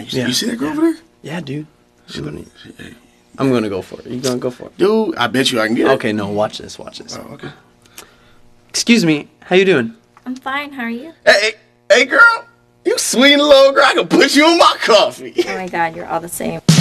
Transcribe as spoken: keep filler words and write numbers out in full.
Yeah. You see that girl yeah. over there? Yeah, dude. She gonna, hey. I'm gonna go for it. You gonna go for it, dude? I bet you I can get it. Okay, no, watch this. Watch this. Oh, okay. Excuse me. How you doing? I'm fine. How are you? Hey, hey, girl. You sweet little girl. I can put you in my coffee. Oh my God, you're all the same.